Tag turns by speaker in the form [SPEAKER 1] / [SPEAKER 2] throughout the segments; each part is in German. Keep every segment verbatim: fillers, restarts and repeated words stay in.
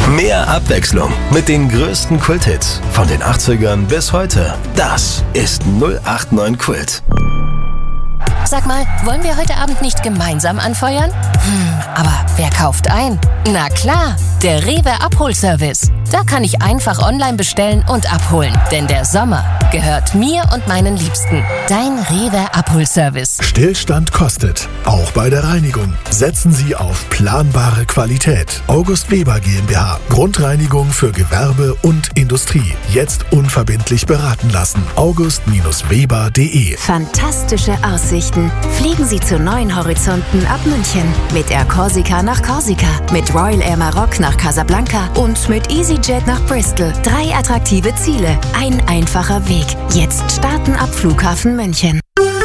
[SPEAKER 1] Mehr Abwechslung mit den größten Kulthits von den achtzigern bis heute. Das ist null acht neun Kult.
[SPEAKER 2] Sag mal, wollen wir heute Abend nicht gemeinsam anfeuern? Hm, aber wer kauft ein? Na klar, der Rewe Abholservice. Da kann ich einfach online bestellen und abholen. Denn der Sommer gehört mir und meinen Liebsten. Dein Rewe Abholservice.
[SPEAKER 3] Stillstand kostet, auch bei der Reinigung. Setzen Sie auf planbare Qualität. August Weber GmbH. Grundreinigung für Gewerbe und Industrie. Jetzt unverbindlich beraten lassen. august Weber punkt de.
[SPEAKER 4] Fantastische Aussichten. Fliegen Sie zu neuen Horizonten ab München. Mit Air Corsica nach Korsika, mit Royal Air Maroc nach Casablanca und mit EasyJet nach Bristol. Drei attraktive Ziele, ein einfacher Weg. Jetzt starten ab Flughafen München.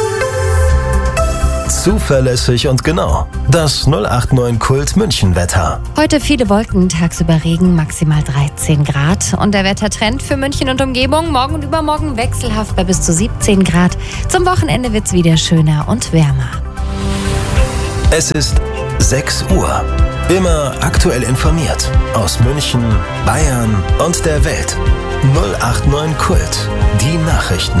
[SPEAKER 1] Zuverlässig und genau. Das null acht neun Kult München Wetter.
[SPEAKER 5] Heute viele Wolken, tagsüber Regen, maximal dreizehn Grad. Und der Wettertrend für München und Umgebung morgen und übermorgen wechselhaft bei bis zu siebzehn Grad. Zum Wochenende wird's wieder schöner und wärmer.
[SPEAKER 1] Es ist sechs Uhr. Immer aktuell informiert. Aus München, Bayern und der Welt. null acht neun Kult. Die Nachrichten.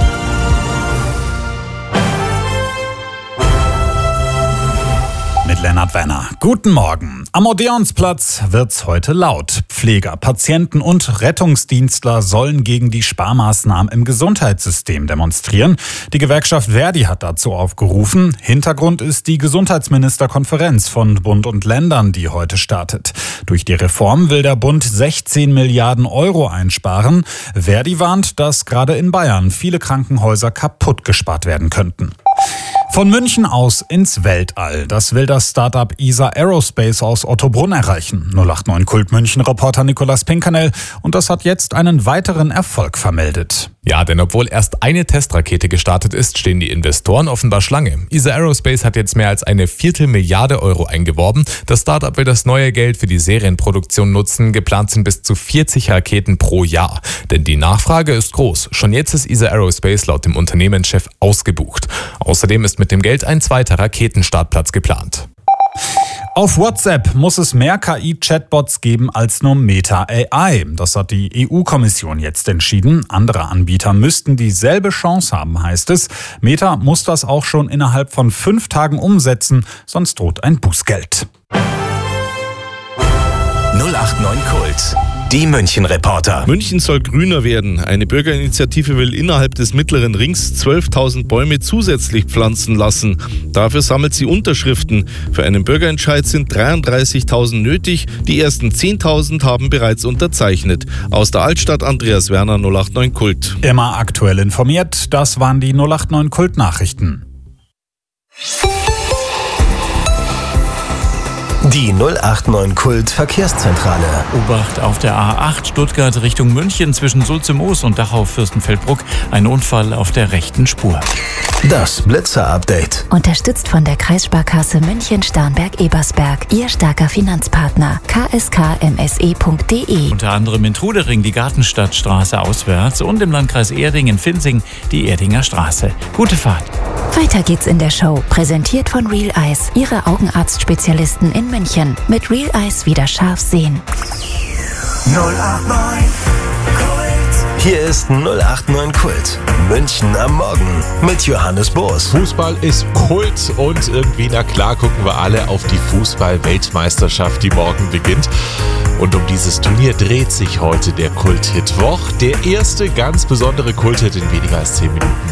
[SPEAKER 6] Mit Lennart Wenner. Guten Morgen. Am Odeonsplatz wird's heute laut. Pfleger, Patienten und Rettungsdienstler sollen gegen die Sparmaßnahmen im Gesundheitssystem demonstrieren. Die Gewerkschaft Verdi hat dazu aufgerufen. Hintergrund ist die Gesundheitsministerkonferenz von Bund und Ländern, die heute startet. Durch die Reform will der Bund sechzehn Milliarden Euro einsparen. Verdi warnt, dass gerade in Bayern viele Krankenhäuser kaputt gespart werden könnten. Von München aus ins Weltall. Das will das Start-up E S A Aerospace aus Ottobrunn erreichen. null acht neun Kult München-Reporter Nicolas Pinkernell. Und das hat jetzt einen weiteren Erfolg vermeldet.
[SPEAKER 7] Ja, denn obwohl erst eine Testrakete gestartet ist, stehen die Investoren offenbar Schlange. E S A Aerospace hat jetzt mehr als eine Viertelmilliarde Euro eingeworben. Das Start-up will das neue Geld für die Serienproduktion nutzen. Geplant sind bis zu vierzig Raketen pro Jahr. Denn die Nachfrage ist groß. Schon jetzt ist E S A Aerospace laut dem Unternehmenschef ausgebucht. Außerdem ist mit dem Geld ein zweiter Raketenstartplatz geplant.
[SPEAKER 6] Auf WhatsApp muss es mehr K I-Chatbots geben als nur Meta A I. Das hat die E U-Kommission jetzt entschieden. Andere Anbieter müssten dieselbe Chance haben, heißt es. Meta muss das auch schon innerhalb von fünf Tagen umsetzen, sonst droht ein Bußgeld.
[SPEAKER 1] null acht neun Kult. Die München-Reporter.
[SPEAKER 8] München soll grüner werden. Eine Bürgerinitiative will innerhalb des Mittleren Rings zwölftausend Bäume zusätzlich pflanzen lassen. Dafür sammelt sie Unterschriften. Für einen Bürgerentscheid sind dreiunddreißigtausend nötig. Die ersten zehntausend haben bereits unterzeichnet. Aus der Altstadt Andreas Werner, null acht neun Kult.
[SPEAKER 6] Immer aktuell informiert, das waren die null acht neun Kult-Nachrichten.
[SPEAKER 1] Die null acht neun Kult Verkehrszentrale.
[SPEAKER 9] Obacht auf der A acht Stuttgart Richtung München zwischen Sulze-Moos und Dachau-Fürstenfeldbruck. Ein Unfall auf der rechten Spur.
[SPEAKER 1] Das Blitzer-Update.
[SPEAKER 4] Unterstützt von der Kreissparkasse München-Starnberg-Ebersberg. Ihr starker Finanzpartner. k s k m s e punkt d e.
[SPEAKER 9] Unter anderem in Trudering die Gartenstadtstraße auswärts und im Landkreis Erding in Finzing die Erdinger Straße. Gute Fahrt.
[SPEAKER 4] Weiter geht's in der Show. Präsentiert von Real Eyes. Ihre Augenarztspezialisten in München. Mit Real Eyes wieder scharf sehen.
[SPEAKER 1] null acht neun Kult. Hier ist null acht neun Kult. München am Morgen mit Johannes Boos.
[SPEAKER 10] Fußball ist Kult und irgendwie, na klar, gucken wir alle auf die Fußball-Weltmeisterschaft, die morgen beginnt. Und um dieses Turnier dreht sich heute der Kult-Hitwoch. Der erste ganz besondere Kult-Hit in weniger als zehn Minuten.